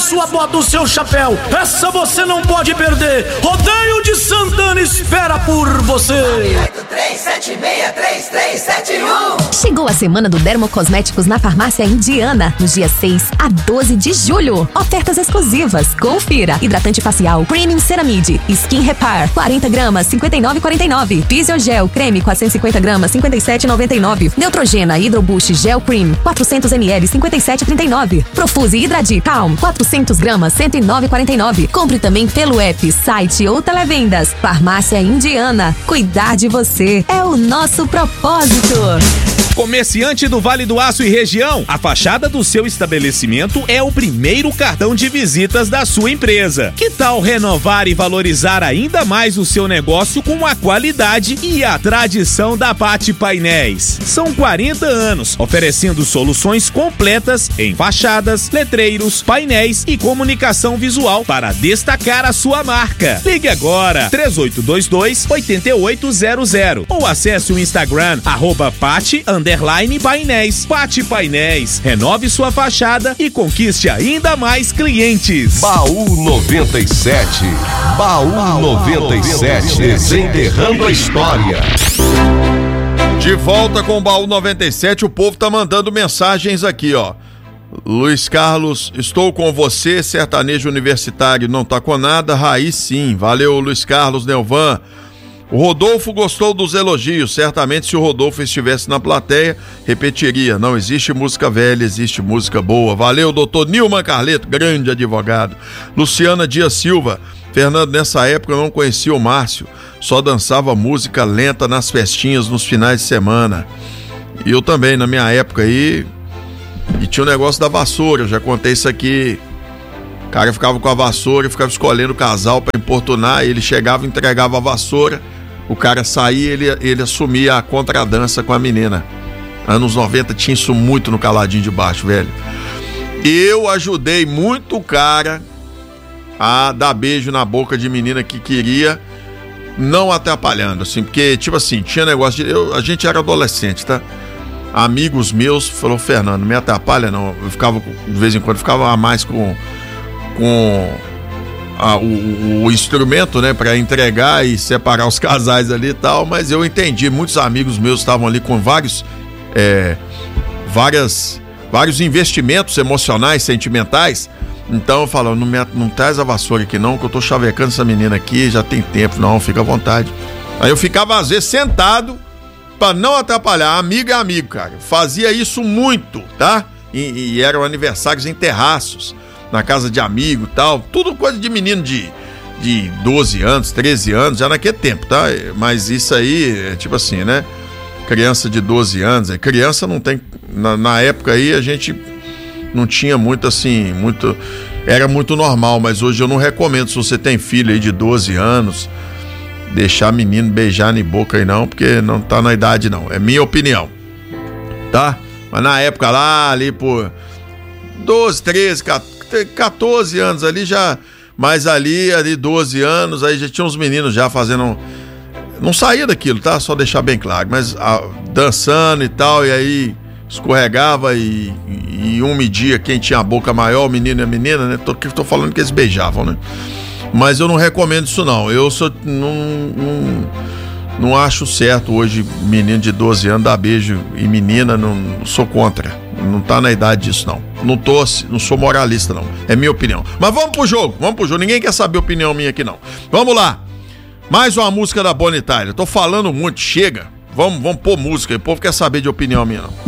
sua bota, o seu chapéu. Essa você não pode perder. Rodeio de Santana espera por você. 983763371. Chegou a semana do Dermocosméticos na Farmácia Indiana, nos dias 6 a 12 de julho. Ofertas exclusivas. Confira. Hidratante facial Premium Ceramide Skin Repair 40 gramas, 59,49. Fisiogel Creme 450 gramas, 57,99. Neutrogena Hydro Boost Gel Cream 400 ml, 57,39. Profuse Hidradi Calm 400 gramas, 109,49. Compre também pelo app, site ou televendas. Farmácia Indiana. Cuidar de você é o nosso propósito. Comerciante do Vale do Aço e região, a fachada do seu estabelecimento é o primeiro cartão de visitas da sua empresa. Que tal renovar e valorizar ainda mais o seu negócio com a qualidade e a tradição da Pati Painéis? São 40 anos oferecendo soluções completas em fachadas, letreiros, painéis e comunicação visual para destacar a sua marca. Ligue agora 3822-8800 ou acesse o Instagram @Pati_Painéis. Pati Painéis, renove sua fachada e conquiste ainda mais clientes. Baú 97. Baú 97. Desenterrando a história. De volta com o Baú 97, o povo tá mandando mensagens aqui, ó. Luiz Carlos, estou com você, sertanejo universitário não tá com nada, raiz sim. Valeu, Luiz Carlos, Neuvan. O Rodolfo gostou dos elogios. Certamente, se o Rodolfo estivesse na plateia, repetiria: não existe música velha, existe música boa. Valeu, doutor Nilman Carleto, grande advogado. Luciana Dias Silva. Fernando, nessa época eu não conhecia o Márcio, só dançava música lenta nas festinhas nos finais de semana. E eu também, na minha época aí, e tinha o negócio da vassoura, eu já contei isso aqui. O cara ficava com a vassoura e ficava escolhendo o casal pra importunar, ele chegava e entregava a vassoura. O cara saía e ele assumia a contradança com a menina. Anos 90 tinha isso muito no Caladinho de Baixo, velho. Eu ajudei muito o cara a dar beijo na boca de menina que queria, não atrapalhando, assim, porque, tipo assim, tinha negócio de... a gente era adolescente, tá? Amigos meus falaram: Fernando, não me atrapalha não. Eu ficava, de vez em quando, ficava a mais com o instrumento, né, para entregar e separar os casais ali e tal, mas eu entendi, muitos amigos meus estavam ali com vários investimentos emocionais, sentimentais, então eu falo: não traz a vassoura aqui não, que eu tô chavecando essa menina aqui, já tem tempo, não, fica à vontade. Aí eu ficava às vezes sentado pra não atrapalhar. Amigo é amigo, cara, fazia isso muito, tá? E eram aniversários em terraços, na casa de amigo e tal, tudo coisa de menino de 12 anos, 13 anos, já naquele tempo, tá? Mas isso aí é tipo assim, né? Criança de 12 anos, criança não tem... Na época aí a gente não tinha muito assim, era muito normal, mas hoje eu não recomendo, se você tem filho aí de 12 anos, deixar menino beijar na boca aí não, porque não tá na idade não, é minha opinião, tá? Mas na época lá, ali por 12, 13, 14 anos ali já, mas ali 12 anos, aí já tinha uns meninos já fazendo, não saía daquilo, tá? Só deixar bem claro, mas dançando e tal, e aí escorregava e um media quem tinha a boca maior, o menino e a menina, né? Tô falando que eles beijavam, né? Mas eu não recomendo isso não, não acho certo hoje menino de 12 anos dar beijo e menina, não sou contra. Não tá na idade disso, não. Não sou moralista, não. É minha opinião. Mas vamos pro jogo. Ninguém quer saber a opinião minha aqui, não. Vamos lá. Mais uma música da Bonnie Tyler. Tô falando muito, chega. Vamos pôr música. O povo quer saber de opinião minha, não.